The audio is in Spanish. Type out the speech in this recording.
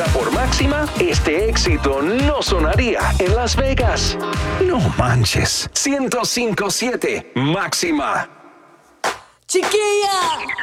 fuera por Máxima, este éxito no sonaría en Las Vegas. No manches. 105.7 Máxima. ¡Chiquilla!